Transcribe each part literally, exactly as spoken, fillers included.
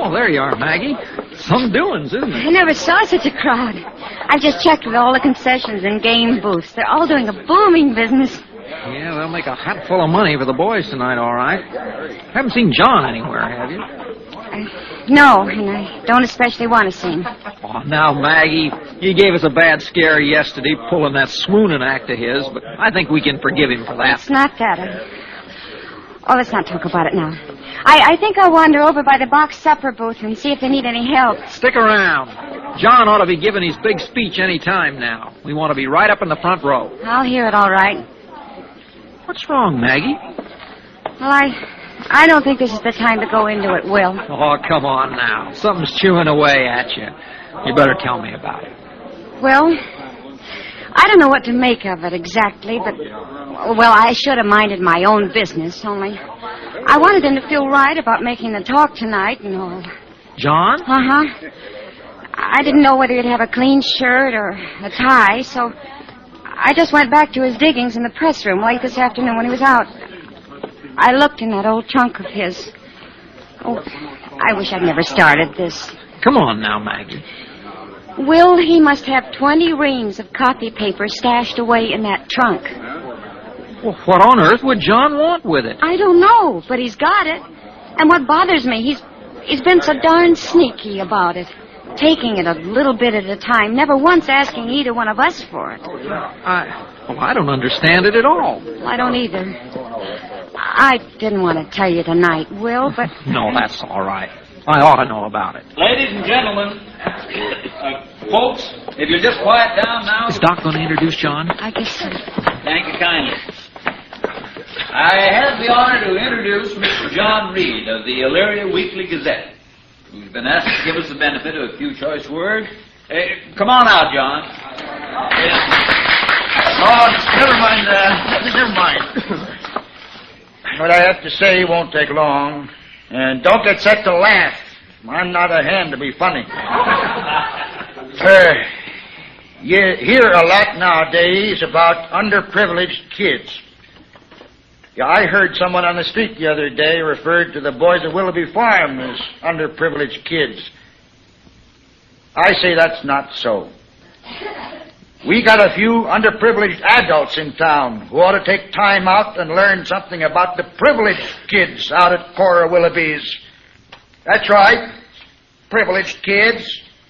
Oh, there you are, Maggie. Some doings, isn't it? I never saw such a crowd. I've just checked with all the concessions and game booths. They're all doing a booming business. Yeah, they'll make a hatful of money for the boys tonight, all right. Haven't seen John anywhere, have you? Uh, no, and I don't especially want to see him. Oh, now, Maggie, he gave us a bad scare yesterday pulling that swooning act of his, but I think we can forgive him for that. It's not that. I... Oh, let's not talk about it now. I, I think I'll wander over by the box supper booth and see if they need any help. Stick around. John ought to be giving his big speech any time now. We want to be right up in the front row. I'll hear it all right. What's wrong, Maggie? Well, I... I don't think this is the time to go into it, Will. Oh, come on now. Something's chewing away at you. You better tell me about it. Well, I don't know what to make of it exactly, but... Well, I should have minded my own business, only... I wanted him to feel right about making the talk tonight and all. John? Uh-huh. I didn't know whether he'd have a clean shirt or a tie, so... I just went back to his diggings in the press room late this afternoon when he was out. I looked in that old trunk of his. Oh, I wish I'd never started this. Come on now, Maggie. Will, he must have twenty reams of copy paper stashed away in that trunk. Well, what on earth would John want with it? I don't know, but he's got it. And what bothers me, he's he's been so darn sneaky about it. Taking it a little bit at a time, never once asking either one of us for it. I, well, I don't understand it at all. Well, I don't either. I didn't want to tell you tonight, Will, but... No, that's all right. I ought to know about it. Ladies and gentlemen, uh, folks, if you'll just quiet down now... Is Doc going to introduce John? I guess so. Thank you kindly. I have the honor to introduce Mister John Reed of the Elyria Weekly Gazette, who's been asked to give us the benefit of a few choice words. Hey, come on out, John. Yeah. Oh, never mind, uh, never mind. What I have to say won't take long. And don't get set to laugh. I'm not a hand to be funny. uh, you hear a lot nowadays about underprivileged kids. Yeah, I heard someone on the street the other day referred to the boys of Willoughby Farm as underprivileged kids. I say that's not so. We got a few underprivileged adults in town who ought to take time out and learn something about the privileged kids out at Cora Willoughby's. That's right, privileged kids.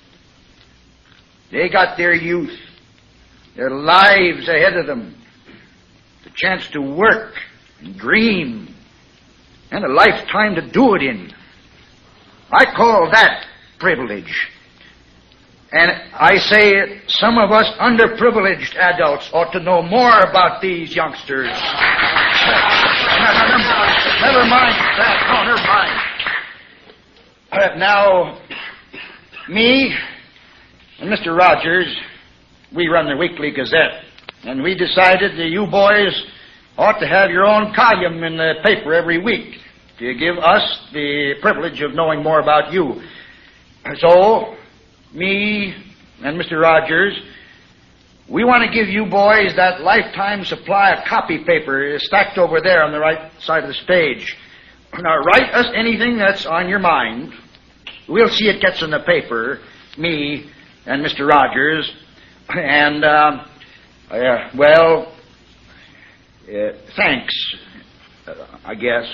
They got their youth, their lives ahead of them, the chance to work and dream, and a lifetime to do it in. I call that privilege. And I say some of us underprivileged adults ought to know more about these youngsters. Never, never mind that. No, never mind. Uh, now, me and Mister Rogers, we run the Weekly Gazette, and we decided that you boys ought to have your own column in the paper every week to give us the privilege of knowing more about you. So... me and Mister Rogers, we want to give you boys that lifetime supply of copy paper stacked over there on the right side of this page. Now, write us anything that's on your mind. We'll see it gets in the paper, me and Mister Rogers. And, uh, uh, well, uh, thanks, uh, I guess.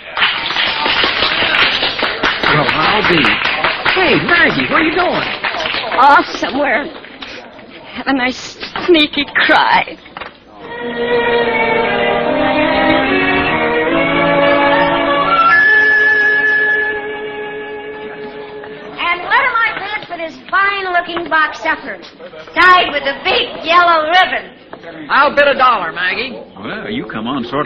Well, I'll be. Hey, Maggie, where are you going? Off somewhere. Have a nice sneaky cry. And what am I paid for this fine-looking box supper? Tied with a big yellow ribbon. I'll bet a dollar, Maggie. Well, you come on sort of